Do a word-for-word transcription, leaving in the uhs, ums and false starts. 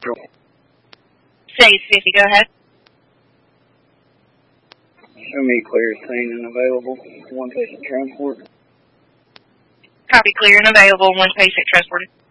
State fifty, go ahead. Show me clear, seen, and available. One patient transport. Copy, clear and available, one patient transported.